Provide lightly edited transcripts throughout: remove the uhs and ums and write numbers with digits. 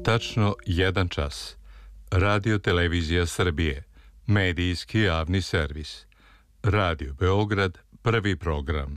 Tačno 1 čas. Radio Televizija Srbije. Medijski javni servis. Radio Beograd, prvi program.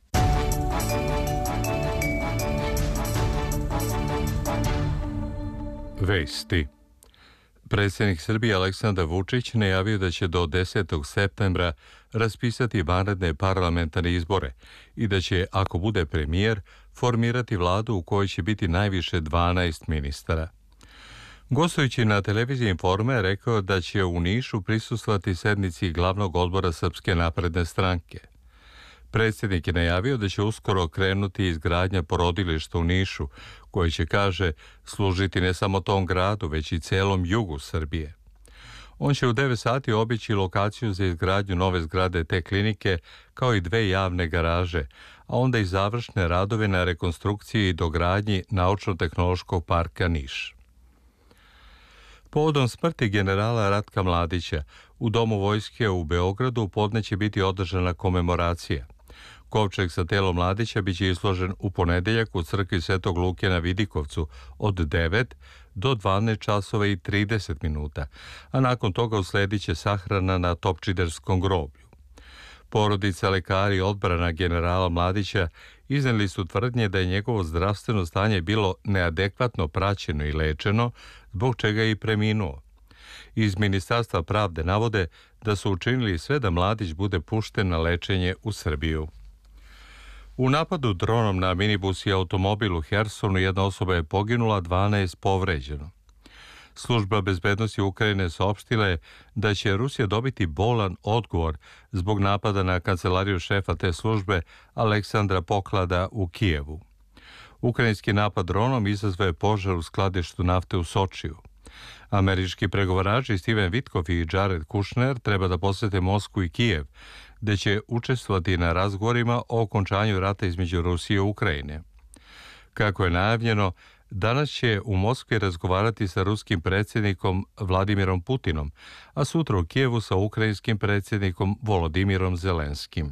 Vesti. Predsjednik Srbije Aleksandar Vučić najavio da će do 10. septembra raspisati vanredne parlamentarne izbore i da će, ako bude premijer, formirati vladu u kojoj će biti najviše 12 ministara. Gostujući na televiziji Informe, rekao da će u Nišu prisustvovati sednici glavnog odbora Srpske napredne stranke. Predsjednik je najavio da će uskoro krenuti izgradnja porodilišta u Nišu, koje će, kaže, služiti ne samo tom gradu, već i celom jugu Srbije. On će u 9 sati obići lokaciju za izgradnju nove zgrade te klinike, kao i 2 javne garaže, a onda i završne radove na rekonstrukciji i dogradnji Naučno-tehnološkog parka Niš. Povodom smrti generala Ratka Mladića u Domu vojske u Beogradu u podne će biti održana komemoracija. Kovčeg sa telom Mladića biće izložen u ponedeljak u crkvi Svetog Luke na Vidikovcu od 9 do 12 časova i 30 minuta, a nakon toga usledit će sahrana na Topčiderskom groblju. Porodica, lekari i odbrana generala Mladića iznijeli su tvrdnje da je njegovo zdravstveno stanje bilo neadekvatno praćeno i lečeno, zbog čega je i preminuo. Iz Ministarstva pravde navode da su učinili sve da Mladić bude pušten na lečenje u Srbiju. U napadu dronom na minibus i automobil u Hersonu jedna osoba je poginula, 12 povređeno. Služba bezbednosti Ukrajine saopštila je da će Rusija dobiti bolan odgovor zbog napada na kancelariju šefa te službe Aleksandra Poklada u Kijevu. Ukrajinski napad dronom izazvao je požar u skladištu nafte u Sočiju. Američki pregovarači Steven Witkoff i Jared Kushner treba da posete Moskvu i Kijev, gde će učestvovati na razgovorima o okončanju rata između Rusije i Ukrajine. Kako je najavljeno, danas će u Moskvi razgovarati sa ruskim predsjednikom Vladimirom Putinom, a sutra u Kijevu sa ukrajinskim predsjednikom Volodimirom Zelenskim.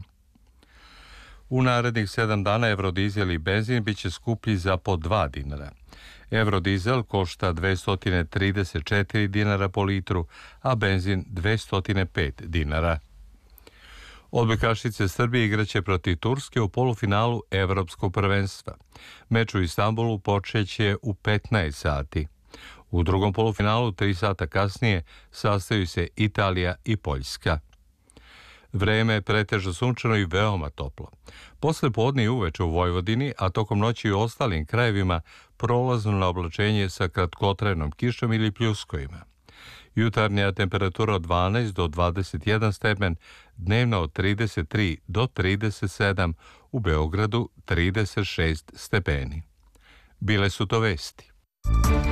U narednih 7 dana evrodizel i benzin biće skuplji za po 2 dinara. Evrodizel košta 234 dinara po litru, a benzin 205 dinara. Odbojkašice Srbije igraće protiv Turske u polufinalu Evropskog prvenstva. Meč u Istanbulu počeće u 15 sati. U drugom polufinalu 3 sata kasnije sastaju se Italija i Poljska. Vreme je pretežno sunčano i veoma toplo. Posle podne i uveče u Vojvodini, a tokom noći i u ostalim krajevima, prolazno na oblačenje sa kratkotrajnom kišom ili pljuskovima. Jutarnja temperatura od 12 do 21 stepen, dnevna od 33 do 37, u Beogradu 36 stepeni. Bile su to vesti.